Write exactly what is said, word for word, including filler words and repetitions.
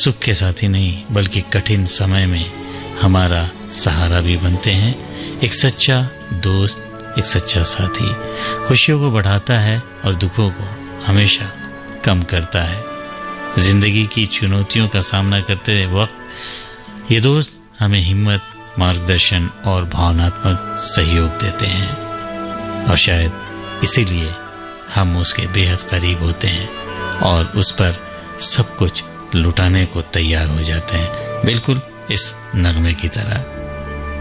सुख के साथी नहीं बल्कि कठिन समय में हमारा सहारा भी बनते हैं। एक सच्चा दोस्त, एक सच्चा साथी खुशियों को बढ़ाता है और दुखों को हमेशा कम करता है। जिंदगी की चुनौतियों का सामना करते वक्त ये दोस्त हमें हिम्मत, मार्गदर्शन और भावनात्मक सहयोग देते हैं और शायद इसीलिए हम उसके बेहद करीब होते हैं और उस पर सब कुछ लुटाने को तैयार हो जाते हैं, बिल्कुल इस नगमे की तरह।